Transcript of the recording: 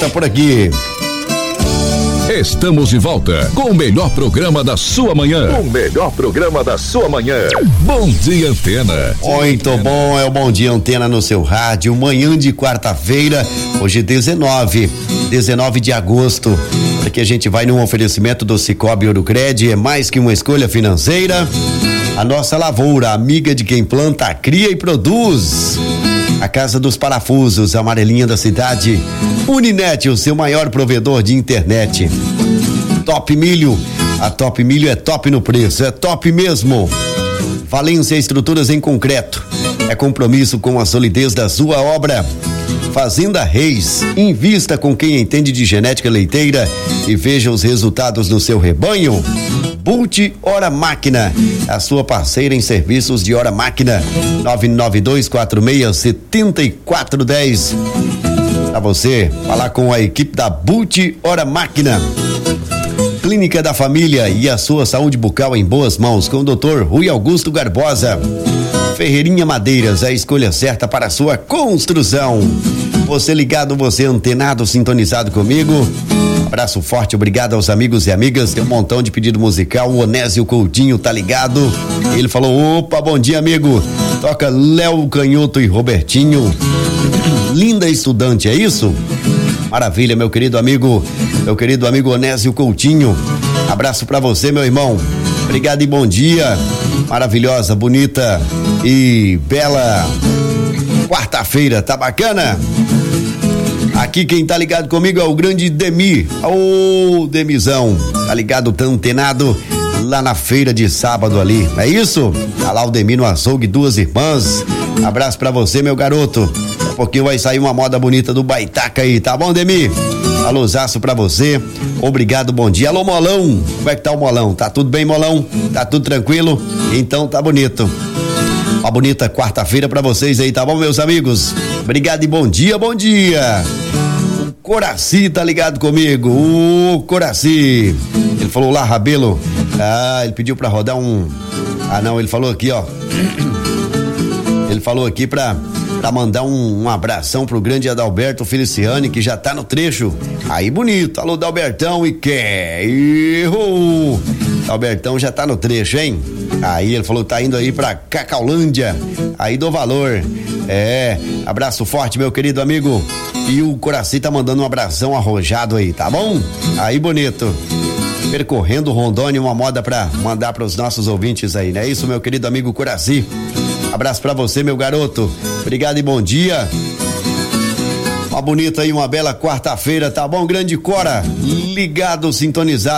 volta por aqui. Estamos de volta com o melhor programa da sua manhã. O melhor programa da sua manhã. Bom Dia Antena. Muito bom, é o Bom Dia Antena no seu rádio. Manhã de quarta-feira, hoje 19 de agosto. Aqui a gente vai num oferecimento do Cicobi Ourocred, é mais que uma escolha financeira. A nossa lavoura, amiga de quem planta, cria e produz. A Casa dos Parafusos, a amarelinha da cidade. Uninet, o seu maior provedor de internet. Top Milho, a Top Milho é top no preço, é top mesmo. Valência Estruturas em Concreto, é compromisso com a solidez da sua obra. Fazenda Reis, invista com quem entende de genética leiteira e veja os resultados do seu rebanho. Bult Hora Máquina, a sua parceira em serviços de hora máquina. 992467410. Para você falar com a equipe da Bult Hora Máquina. Clínica da Família e a sua saúde bucal em boas mãos com o Dr. Rui Augusto Garbosa. Ferreirinha Madeiras, a escolha certa para a sua construção. Você ligado, você antenado, sintonizado comigo. Abraço forte, obrigado aos amigos e amigas. Tem um montão de pedido musical. O Onésio Coutinho tá ligado. Ele falou: opa, bom dia, amigo. Toca Léo Canhoto e Robertinho. Linda estudante, é isso? Maravilha, meu querido amigo Onésio Coutinho. Abraço pra você, meu irmão. Obrigado e bom dia. Maravilhosa, bonita e bela quarta-feira, tá bacana? Aqui quem tá ligado comigo é o grande Demi. Ô, Demizão, tá ligado, tá antenado lá na feira de sábado ali, é isso? Tá lá o Demi no açougue, Duas Irmãs. Abraço pra você, meu garoto. Daqui a pouquinho vai sair uma moda bonita do Baitaca aí, tá bom, Demi? Alôzaço pra você, obrigado, bom dia. Alô, Molão, como é que tá o Molão? Tá tudo bem, Molão? Tá tudo tranquilo? Então tá bonito. Uma bonita quarta-feira pra vocês aí, tá bom, meus amigos? Obrigado e bom dia, bom dia. O Coraci tá ligado comigo, o Coraci. Ele falou lá, Rabelo. Ele pediu pra rodar um... não, ele falou aqui, ó. Ele falou aqui pra mandar um abração pro grande Adalberto Feliciani, que já tá no trecho. Aí, bonito. Alô, Adalbertão, e quer? Adalbertão já tá no trecho, hein? Aí ele falou que tá indo aí pra Cacaulândia. Aí do valor. Abraço forte, meu querido amigo. E o Coraci tá mandando um abração arrojado aí, tá bom? Aí, bonito. Percorrendo Rondônia, uma moda pra mandar pros nossos ouvintes aí, não é isso, meu querido amigo Coraci? Abraço pra você, meu garoto. Obrigado e bom dia. Uma bonita e uma bela quarta-feira, tá bom, grande Cora? Ligado, sintonizado.